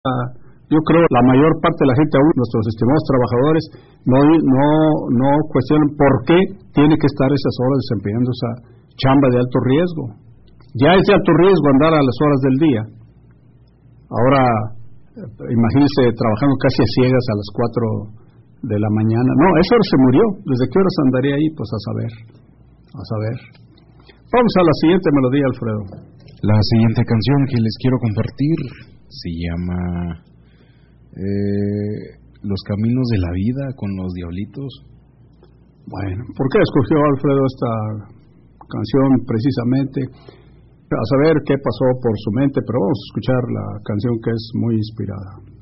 Yo creo la mayor parte de la gente, aún nuestros estimados trabajadores, no cuestionan por qué tiene que estar esas horas desempeñando esa chamba de alto riesgo. Ya es de alto riesgo andar a las horas del día. Ahora, imagínese trabajando casi a ciegas a las 4 de la mañana. No, esa hora se murió. ¿Desde qué horas andaría ahí? Pues a saber. Vamos a la siguiente melodía, Alfredo. La siguiente canción que les quiero compartir se llama Los Caminos de la Vida con Los Diablitos. Bueno, ¿por qué escogió Alfredo esta canción precisamente? A saber qué pasó por su mente, pero vamos a escuchar la canción que es muy inspirada.